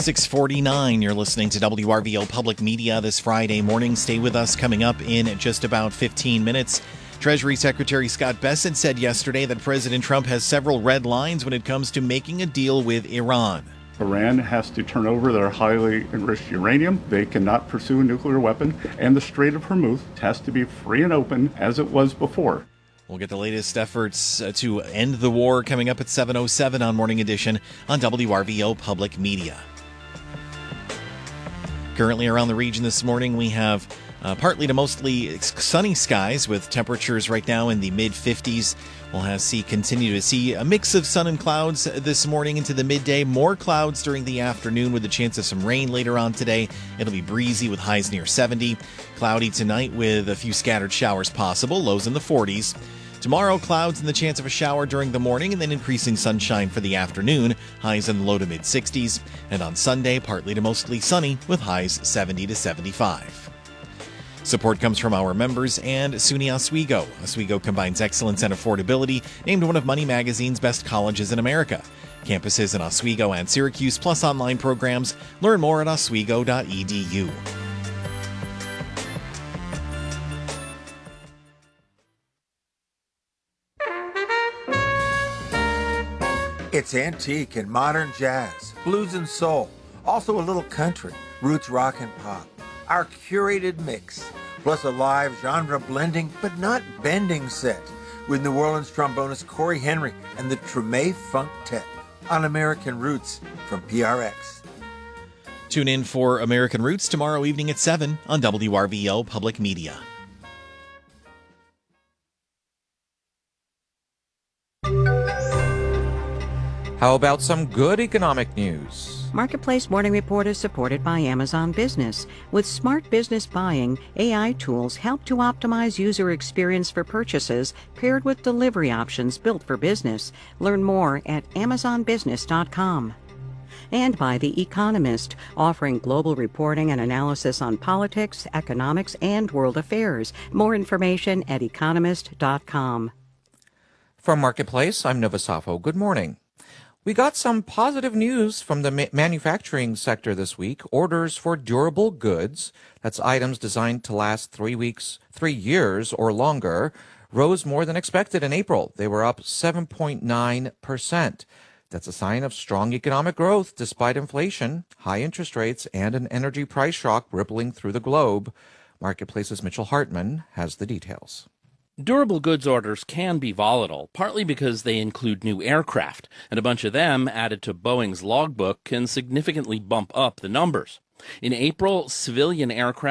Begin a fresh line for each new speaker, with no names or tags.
6:49, you're listening to WRVO Public Media this Friday morning. Stay with us. Coming up in just about 15 minutes. Treasury Secretary Scott Bessent said yesterday that President Trump has several red lines when it comes to making a deal with Iran.
Iran has to turn over their highly enriched uranium. They cannot pursue a nuclear weapon. And the Strait of Hormuz has to be free and open as it was before.
We'll get the latest efforts to end the war coming up at 7:07 on Morning Edition on WRVO Public Media. Currently around the region this morning, we have partly to mostly sunny skies with temperatures right now in the mid-50s. We'll continue to see a mix of sun and clouds this morning into the midday. More clouds during the afternoon with a chance of some rain later on today. It'll be breezy with highs near 70. Cloudy tonight with a few scattered showers possible, lows in the 40s. Tomorrow, clouds and the chance of a shower during the morning and then increasing sunshine for the afternoon, highs in the low to mid-60s. And on Sunday, partly to mostly sunny with highs 70 to 75. Support comes from our members and SUNY Oswego. Oswego combines excellence and affordability, named one of Money Magazine's best colleges in America. Campuses in Oswego and Syracuse, plus online programs. Learn more at oswego.edu.
It's antique and modern jazz, blues and soul, also a little country, roots rock and pop. Our curated mix, plus a live genre blending but not bending set with New Orleans trombonist Corey Henry and the Treme Funktet on American Roots from PRX.
Tune in for American Roots tomorrow evening at 7 on WRVO Public Media.
How about some good economic news?
Marketplace Morning Report is supported by Amazon Business. With smart business buying, AI tools help to optimize user experience for purchases paired with delivery options built for business. Learn more at amazonbusiness.com. And by The Economist, offering global reporting and analysis on politics, economics, and world affairs. More information at economist.com.
From Marketplace, I'm Nova Safo. Good morning. We got some positive news from the manufacturing sector this week. Orders for durable goods, that's items designed to last 3 years or longer, rose more than expected in April. They were up 7.9%. That's a sign of strong economic growth despite inflation, high interest rates, and an energy price shock rippling through the globe. Marketplace's Mitchell Hartman has the details.
Durable goods orders can be volatile, partly because they include new aircraft, and a bunch of them added to Boeing's logbook can significantly bump up the numbers. In April, civilian aircraft